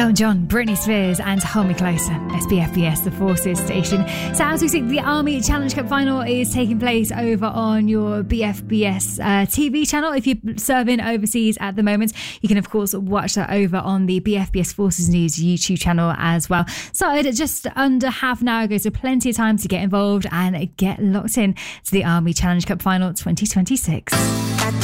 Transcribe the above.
Elton John, Britney Spears and Hold Me Closer. SBFBS, the Forces station. So as we see, the Army Challenge Cup final is taking place over on your BFBS TV channel. If you're serving overseas at the moment, you can of course watch that over on the BFBS Forces News YouTube channel as well. Started just under half an hour ago, so plenty of time to get involved and get locked in to the Army Challenge Cup final 2026.